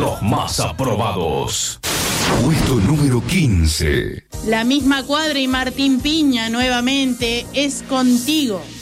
los más aprobados. Puesto número 15. La misma cuadra y Martín Piña nuevamente es contigo.